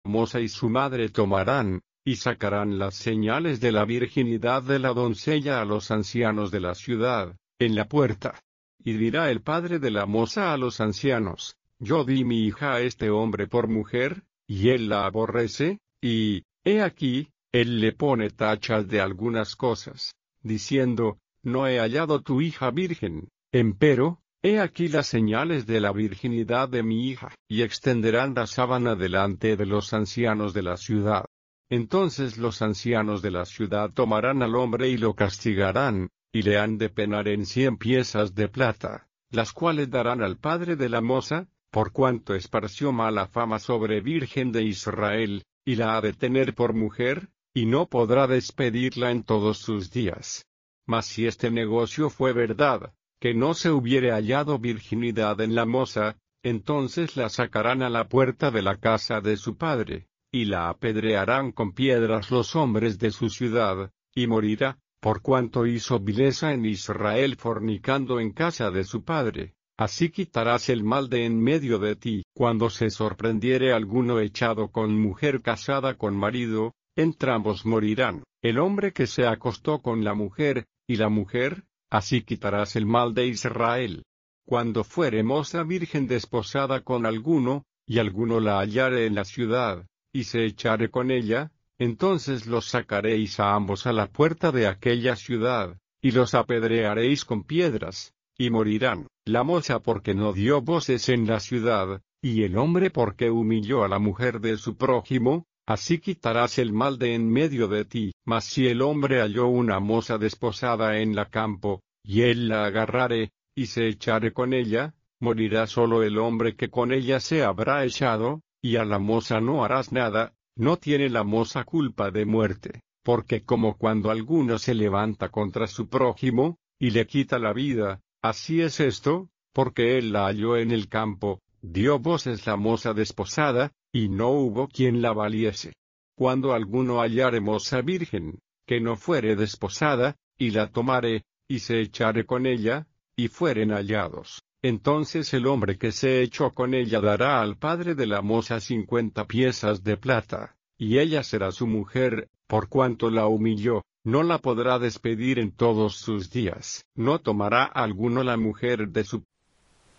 moza y su madre tomarán, y sacarán las señales de la virginidad de la doncella a los ancianos de la ciudad, en la puerta. Y dirá el padre de la moza a los ancianos: yo di mi hija a este hombre por mujer, y él la aborrece, y, he aquí, él le pone tachas de algunas cosas, diciendo: no he hallado tu hija virgen, empero, he aquí las señales de la virginidad de mi hija. Y extenderán la sábana delante de los ancianos de la ciudad. Entonces los ancianos de la ciudad tomarán al hombre y lo castigarán, y le han de penar en 100 piezas de plata, las cuales darán al padre de la moza, por cuanto esparció mala fama sobre Virgen de Israel, y la ha de tener por mujer, y no podrá despedirla en todos sus días. Mas si este negocio fue verdad, que no se hubiere hallado virginidad en la moza, entonces la sacarán a la puerta de la casa de su padre, y la apedrearán con piedras los hombres de su ciudad, y morirá, por cuanto hizo vileza en Israel fornicando en casa de su padre. Así quitarás el mal de en medio de ti. Cuando se sorprendiere alguno echado con mujer casada con marido, entrambos morirán, el hombre que se acostó con la mujer, y la mujer. Así quitarás el mal de Israel. Cuando fuere moza virgen desposada con alguno, y alguno la hallare en la ciudad, y se echare con ella, entonces los sacaréis a ambos a la puerta de aquella ciudad, y los apedrearéis con piedras, y morirán, la moza porque no dio voces en la ciudad, y el hombre porque humilló a la mujer de su prójimo. Así quitarás el mal de en medio de ti. Mas si el hombre halló una moza desposada en la campo, y él la agarrare, y se echare con ella, morirá solo el hombre que con ella se habrá echado, y a la moza no harás nada. No tiene la moza culpa de muerte, porque como cuando alguno se levanta contra su prójimo, y le quita la vida, así es esto, porque él la halló en el campo, dio voces la moza desposada, y no hubo quien la valiese. Cuando alguno hallare moza virgen, que no fuere desposada, y la tomare, y se echare con ella, y fueren hallados, entonces el hombre que se echó con ella dará al padre de la moza 50 piezas de plata, y ella será su mujer, por cuanto la humilló. No la podrá despedir en todos sus días. No tomará alguno la mujer de su